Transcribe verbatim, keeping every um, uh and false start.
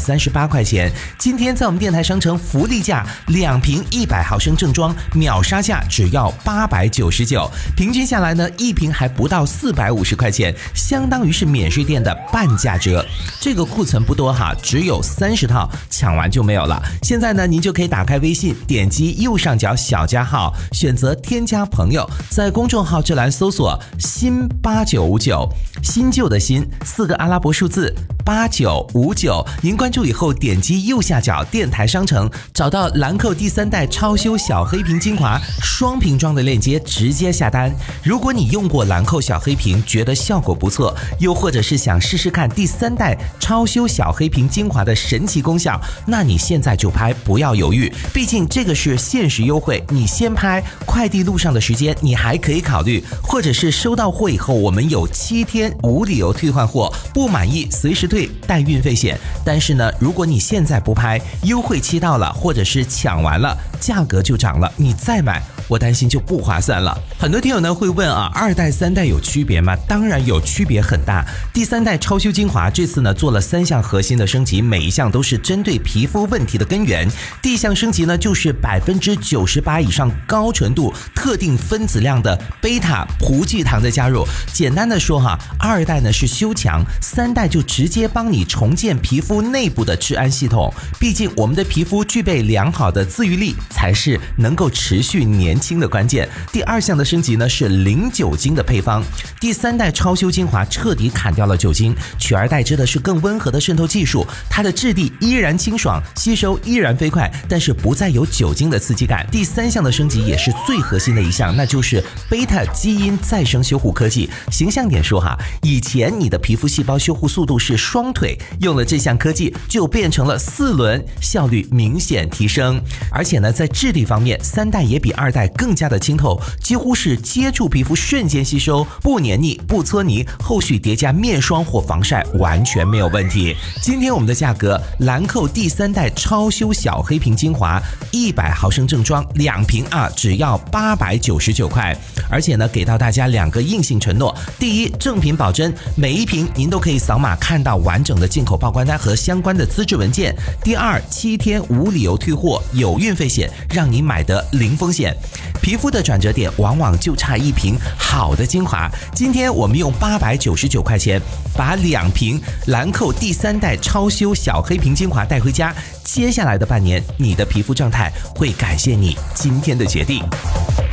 三十八块钱。今天在我们电台商城福利价，两瓶一百毫升正装秒杀价只要八百九十九，平均下来呢，一瓶还不到四百五十块钱，相当于是免税店的半价折。这个库存不多哈，只有三十套，抢完就没有了。现在呢，您就可以打开微信，点击右上角小加号，选择添加朋友，在公众号这栏搜索新八九五九，新旧的新，四个阿拉伯数字八九五九，您关注以后点击右下角电台商城，找到兰蔻第三代超修小黑瓶精华双瓶装的链接，直接下单。如果你用过兰蔻小黑瓶觉得效果不错，又或者是想试试看第三代超修小黑瓶精华的神奇功效，那你现在就拍，不要犹豫，毕竟这个是限时优惠，你先拍，快递路上的时间你还可以考虑，或者是收到货以后我们有七天无理由退换货，不满意随时退，带运费险。但是呢，如果你现在不拍，优惠期到了，或者是抢完了，价格就涨了，你再买我担心就不划算了。很多听友呢会问啊，二代三代有区别吗？当然有区别很大。第三代超修精华这次呢做了三项核心的升级，每一项都是针对皮肤问题的根源。第一项升级呢就是百分之九十八以上高纯度特定分子量的贝塔葡聚糖的加入。简单的说哈，二代呢是修强，三代就直接帮你重建皮肤内部的治安系统。毕竟我们的皮肤具备良好的自愈力，才是能够持续年轻的关键。第二项的升级呢是零酒精的配方。第三代超修精华彻底砍掉了酒精，取而代之的是更温和的渗透技术，它的质地依然清爽，吸收依然飞快，但是不再有酒精的刺激感。第三项的升级也是最核心的一项，那就是贝塔基因再生修护科技。形象点说哈，以前你的皮肤细胞修护速度是双腿，用了这项科技就变成了四轮，效率明显提升。而且呢，在质地方面，三代也比二代更加的清透，几乎是接触皮肤瞬间吸收，不黏腻不搓泥，后续叠加面霜或防晒完全没有问题。今天我们的价格，兰蔻第三代超修小黑瓶精华一百毫升正装两瓶啊，只要八百九十九块。而且呢，给到大家两个硬性承诺：第一，正品保真，每一瓶您都可以扫码看到完整的进口报关单和相关的资质文件；第二，七天无理由退货，有运费险，让你买得零风险。皮肤的转折点往往就差一瓶好的精华。今天我们用八百九十九块钱把两瓶兰蔻第三代超修小黑瓶精华带回家，接下来的半年，你的皮肤状态会感谢你今天的决定。